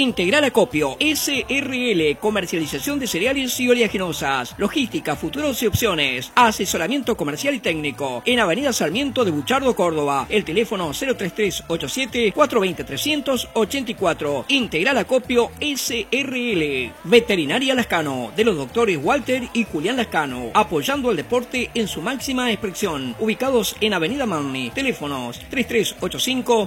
Integral Acopio SRL, comercialización de cereales y oleaginosas, logística, futuros y opciones, asesoramiento comercial y técnico, en Avenida Sarmiento de Buchardo, Córdoba. El teléfono 03387 420 384. Integral Acopio SRL. Veterinaria Lascano, de los doctores Walter y Julián Lascano, apoyando al deporte en su máxima expresión. Ubicados en Avenida Marni. Teléfonos 3385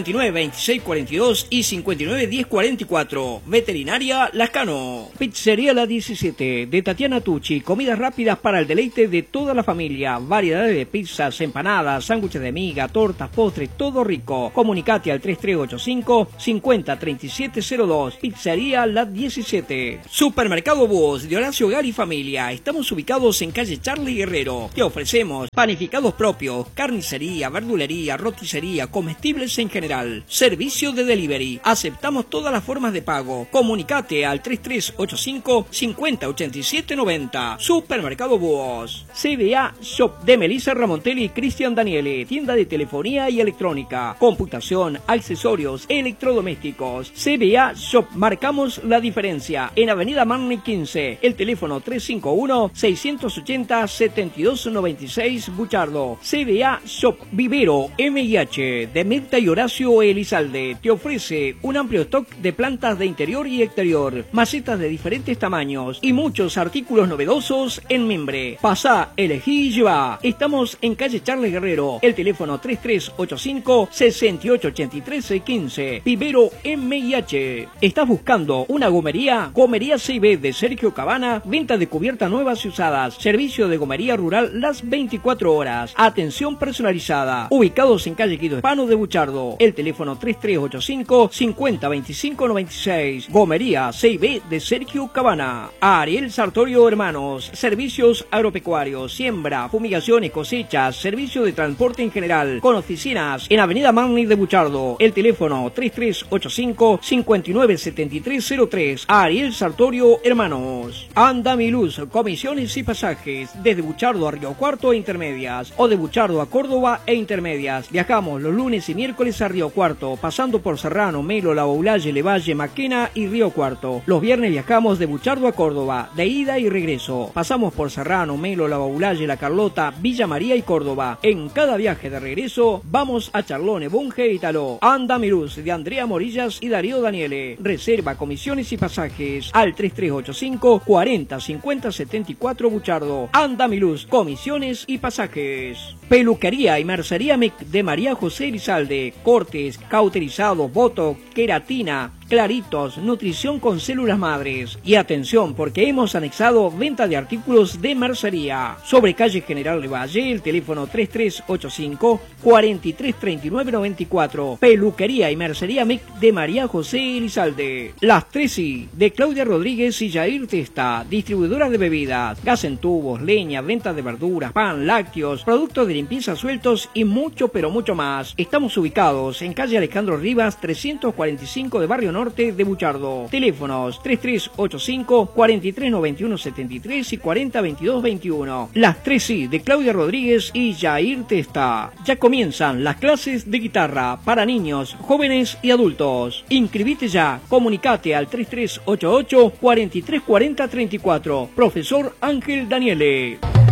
592642 y 591044. Veterinaria Lascano. Pizzería La 17, de Tatiana Tucci. Comidas rápidas para el deleite de toda la familia. Variedades de pizzas, empanadas, sándwiches de miga, tortas, postres, todo rico. Comunicate al 3385 503702. Pizzería La 17. Supermercado Búhos, de Horacio Gar y Familia. Estamos ubicados en calle Charlie Guerrero. Te ofrecemos panificados propios, carnicería, verdulería, roticería, comestibles en general. Servicio de delivery. Aceptamos todas las formas de pago. Comunicate al 3385 508790. Supermercado Búhos. CBA Shop, de Melissa Ramontelli y Cristian Daniele. Tienda de telefonía y electrónica, computación, accesorios, electrodomésticos. CBA Shop, marcamos la diferencia. En Avenida Marni 15. El teléfono 351 680 7296 Buchardo. CBA Shop. Vivero MIH, de Mirta y Horacio Elizalde, te ofrece un amplio stock de plantas de interior y exterior, macetas de diferentes tamaños y muchos artículos novedosos en mimbre. Pasá, elegí y llevá. Estamos en calle Charles Guerrero. El teléfono 3385 688315. Vivero MIH. ¿Estás buscando una gomería? Gomería CIB de Sergio Cabana. Venta de cubiertas nuevas y usadas. Servicio de gomería rural las 24 horas. Atención personalizada. Ubicados en calle Guido Hispano de Buchardo. El teléfono 3385 502596. Gomería CIB de Sergio Cabana. Ariel Sartorio Hermanos. Servicios agropecuarios, siembra, fumigaciones, cosechas, servicio de transporte en general, con oficinas en Avenida Marni de Buchardo. El teléfono 3385 597303. Ariel Sartorio Hermanos. Andamiluz, comisiones y pasajes desde Buchardo a Río Cuarto e Intermedias, o de Buchardo a Córdoba e Intermedias. Viajamos los lunes y miércoles a Río Cuarto, pasando por Serrano, Melo, La Boulaye, Levalle, Maquena y Río Cuarto. Los viernes viajamos de Buchardo a Córdoba, de ida y regreso. Pasamos por Serrano, Melo, La Boulaye, La Carlota, Villa María y Córdoba. En cada viaje de regreso vamos a Charlone, Bunge y Taló. Andamiluz, de Andrea Morillas y Darío Daniele. Reserva, comisiones y pasajes al 3385 40 50 74 Buchardo. Andamiluz, comisiones y pasajes. Peluquería y mercería MEC, de María José Elizalde. Cortes, cauterizados, botox, queratina, claritos, nutrición con células madres. Y atención, porque hemos anexado venta de artículos de mercería. Sobre calle General Levalle, el teléfono 3385 433994. Peluquería y mercería MEC, de María José Elizalde. Las 3I, de Claudia Rodríguez y Jair Testa, distribuidoras de bebidas, gas en tubos, leña, venta de verduras, pan, lácteos, productos de limpieza sueltos y mucho pero mucho más. Estamos ubicados en calle Alejandro Rivas 345 de Barrio Norte de Buchardo. Teléfonos 3385 439173 y 402221. Las 3I, de Claudia Rodríguez y Jair Testa. Ya comienzan las clases de guitarra para niños, jóvenes y adultos. Inscribite ya. Comunicate al 3388 434034. Profesor Ángel Daniele.